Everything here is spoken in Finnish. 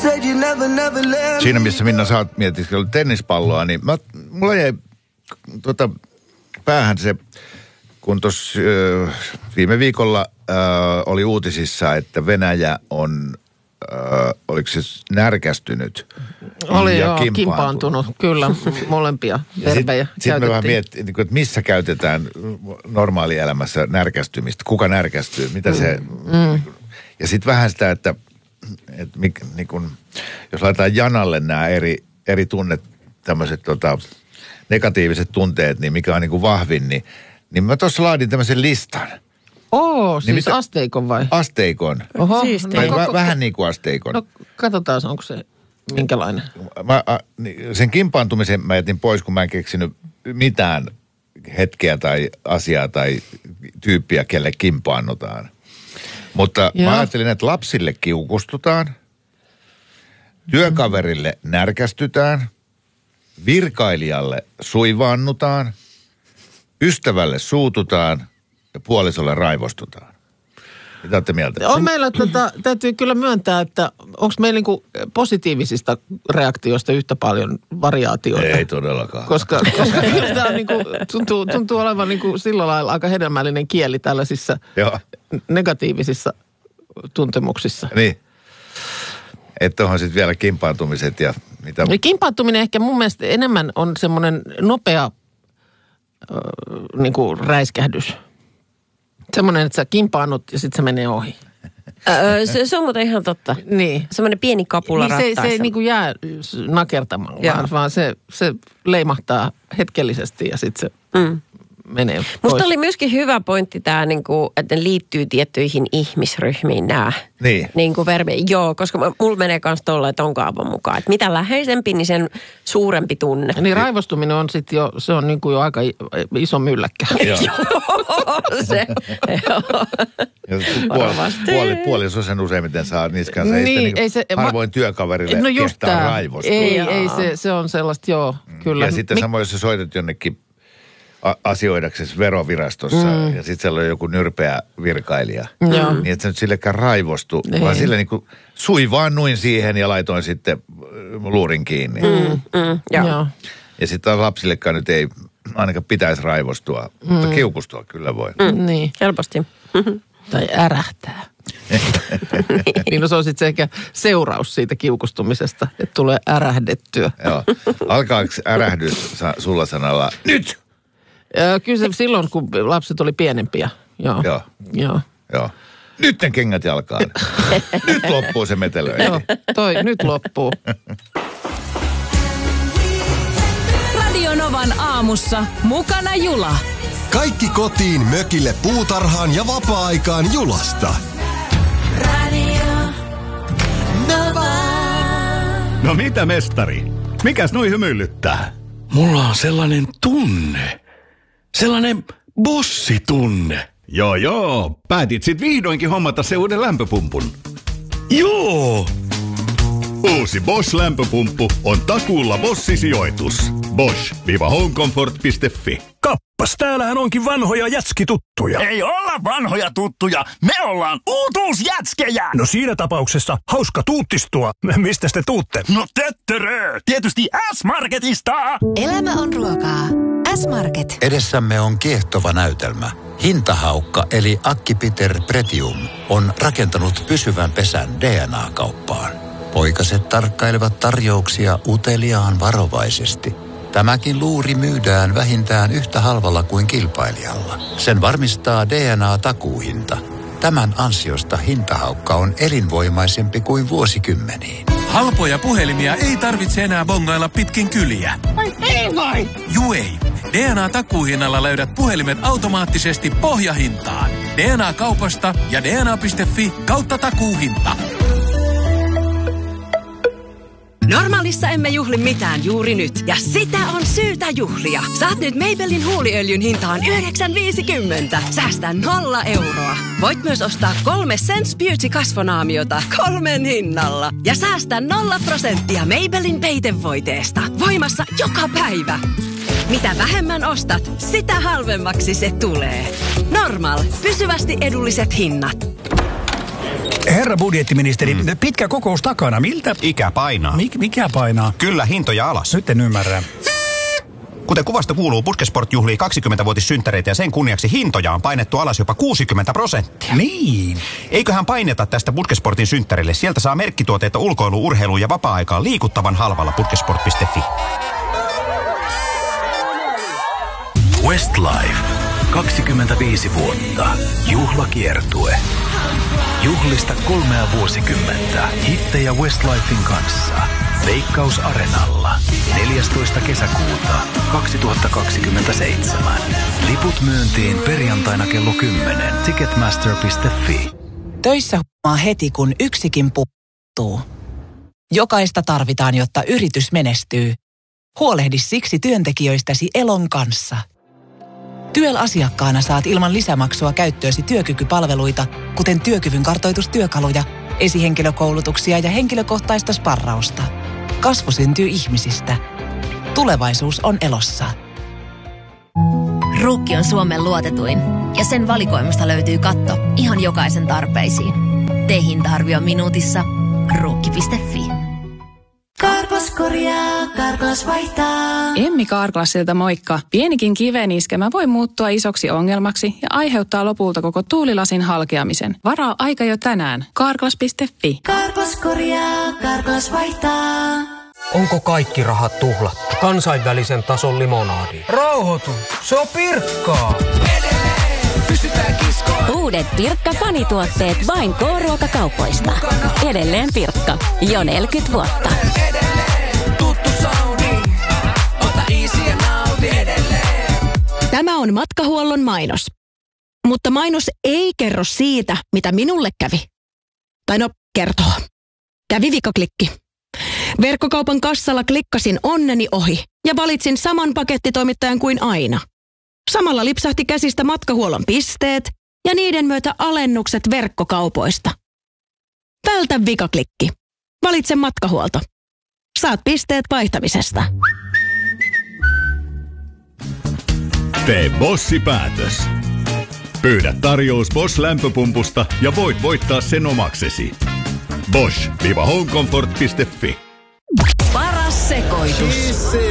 Siinä missä Minna sä oot mietiskellyt tennispalloa, niin mulla jäi päähän se, kun tuossa viime viikolla oli uutisissa, että Venäjä on, oliko se närkästynyt? Oli joo, kimpaantunut, kyllä, molempia verbejä käytettiin. Sitten me vähän miettii, että missä käytetään normaalielämässä närkästymistä, kuka närkästyy, mitä se... Ja sitten vähän sitä, että niin kun, jos laitetaan janalle nämä eri tunnet, tämmöiset negatiiviset tunteet, niin mikä on niin kuin vahvin, niin mä tuossa laadin tämmöisen listan. Siis mitä, asteikon vai? Asteikon. Oho. Vähän niin kuin asteikon. No katsotaan, onko se minkälainen. Sen kimpaantumisen mä jätin pois, kun mä en keksinyt mitään hetkeä tai asiaa tai tyyppiä, kelle kimpaannutaan. Mutta mä ajattelin, että lapsille kiukustutaan, työkaverille närkästytään, virkailijalle suivaannutaan, ystävälle suututaan ja puolisolle raivostutaan. Mitä olette mieltä? On meillä, täytyy kyllä myöntää, että onko meillä niinku positiivisista reaktioista yhtä paljon variaatioita? Ei todellakaan. Koska tämä on niinku, tuntuu olevan niinku sillä lailla aika hedelmällinen kieli tällaisissa negatiivisissa tuntemuksissa. Niin. Että onhan sitten vielä kimpaantumiset ja mitä... Kimpaantuminen ehkä mun mielestä enemmän on semmoinen nopea niinku räiskähdys. Semmoinen, että sä kimpaannut ja sitten se menee ohi. Se on muuten ihan totta. Niin. Semmoinen pieni kapula rattaissa. Se ei niinku jää nakertamaan, vaan se leimahtaa hetkellisesti ja sitten se menee pois. Musta oli myöskin hyvä pointti tämä, niinku, että ne liittyy tiettyihin ihmisryhmiin nämä. Niin kuin joo, koska mulla menee myös tuolla ton kaavan mukaan. Että mitä läheisempi, niin sen suurempi tunne. Niin raivostuminen on sitten jo, se on niinku jo aika iso mylläkkä. Joo. Se, puoliso sen useimmiten saa niskansa. Niin, ei se, harvoin työkaverille kestää raivostua. Ei se on sellaista, kyllä. Ja sitten samoin, jos sä soitat jonnekin asioidaksesi verovirastossa ja sitten siellä on joku nyrpeä virkailija. Niin että sä nyt sillekään raivostu, vaan sille niin kuin suivaannuin siihen ja laitoin sitten luurin kiinni. Ja sitten lapsillekaan nyt ei ainakaan pitäisi raivostua, mutta kiukustua kyllä voi. Niin, helposti. Tai ärähtää. Niin no se on sitten ehkä seuraus siitä kiukustumisesta, että tulee ärähdettyä. Joo. Alkaako ärähdys sulla sanalla nyt? Kyllä se silloin, kun lapset oli pienempiä. Joo. Nyt ne kengät jalkaan. Nyt loppuu se metelöinti. Joo, nyt loppuu. Radio Novan aamussa mukana Jula. Kaikki kotiin, mökille, puutarhaan ja vapaa-aikaan Julasta. Radio Nova. No mitä, mestari? Mikäs noi hymyilyttää? Mulla on sellainen tunne. Sellainen bossitunne. Joo. Päätit sit vihdoinkin hommata se uuden lämpöpumpun. Joo. Uusi Bosch-lämpöpumppu on takuulla Bosch-sijoitus. Bosch-homecomfort.fi. Kappas, täällähän onkin vanhoja jätskituttuja. Ei olla vanhoja tuttuja, me ollaan uutuusjätskejä. No siinä tapauksessa hauska tuuttistua. Mistä te tuutte? No töttörö, tietysti S-Marketista. Elämä on ruokaa. S-Market. Edessämme on kiehtova näytelmä. Hintahaukka eli Akki-Peter Pretium on rakentanut pysyvän pesän DNA-kauppaan. Poikaset tarkkailevat tarjouksia uteliaan varovaisesti. Tämäkin luuri myydään vähintään yhtä halvalla kuin kilpailijalla. Sen varmistaa DNA-takuuhinta. Tämän ansiosta hintahaukka on elinvoimaisempi kuin vuosikymmeniin. Halpoja puhelimia ei tarvitse enää bongailla pitkin kyliä. Ei vai! Juu ei. DNA-takuuhinnalla löydät puhelimet automaattisesti pohjahintaan. DNA-kaupasta ja dna.fi/takuuhinta. Normaalissa emme juhli mitään juuri nyt, ja sitä on syytä juhlia. Saat nyt Maybellin huuliöljyn hintaan 9,50. Säästä 0 euroa. Voit myös ostaa 3 Sense Beauty kasvonaamiota 3 hinnalla. Ja säästä 0% Maybellin peitevoiteesta. Voimassa joka päivä. Mitä vähemmän ostat, sitä halvemmaksi se tulee. Normal. Pysyvästi edulliset hinnat. Herra budjettiministeri, pitkä kokous takana. Miltä? Ikä painaa. Mikä painaa? Kyllä, hintoja alas. Nyt en ymmärrä. Kuten kuvasta kuuluu, Puskesport juhlii 20-vuotissynttäreitä ja sen kunniaksi hintoja on painettu alas jopa 60%. Niin. Eiköhän paineta tästä Puskesportin synttärille. Sieltä saa merkkituotteita ulkoiluun, urheiluun ja vapaa-aikaan liikuttavan halvalla puskesport.fi. Westlife. 25 vuotta. Juhlakiertue. Juhlista 3 vuosikymmentä. Hittejä Westlifein kanssa. Veikkaus Arenalla. 14. kesäkuuta 2027. Liput myyntiin perjantaina kello 10. Ticketmaster.fi. Töissä huomaa heti, kun yksikin puuttuu. Jokaista tarvitaan, jotta yritys menestyy. Huolehdi siksi työntekijöistäsi Elon kanssa. TYEL-asiakkaana saat ilman lisämaksua käyttöösi työkykypalveluita, kuten työkyvyn kartoitustyökaluja, esihenkilökoulutuksia ja henkilökohtaista sparrausta. Kasvu syntyy ihmisistä. Tulevaisuus on Elossa. Ruukki on Suomen luotetuin ja sen valikoimasta löytyy katto ihan jokaisen tarpeisiin. Tee hinta-arvio minuutissa. Ruukki.fi. Karklas korjaa, Karklas vaihtaa. Emmi Karklasilta moikka. Pienikin kiveniskemä voi muuttua isoksi ongelmaksi ja aiheuttaa lopulta koko tuulilasin halkeamisen. Varaa aika jo tänään. Karklas.fi. Karklas korjaa, Karklas vaihtaa. Onko kaikki rahat tuhlattu? Kansainvälisen tason limonadi. Rauhoitu, se on Pirkkaa. Uudet Pirkka-fanituotteet vain K-ruokakaupoista. Edelleen Pirkka. Jo 40 vuotta. Tämä on Matkahuollon mainos. Mutta mainos ei kerro siitä, mitä minulle kävi. Tai no, kertoo. Kävi vikaklikki. Verkkokaupan kassalla klikkasin onneni ohi ja valitsin saman pakettitoimittajan kuin aina. Samalla lipsahti käsistä Matkahuollon pisteet ja niiden myötä alennukset verkkokaupoista. Vältä vikaklikki. Valitse Matkahuolto. Saat pisteet vaihtamisesta. Tee Bossi-päätös. Pyydä tarjous Bosch-lämpöpumpusta ja voit voittaa sen omaksesi. Bosch-homecomfort.fi. Paras sekoitus.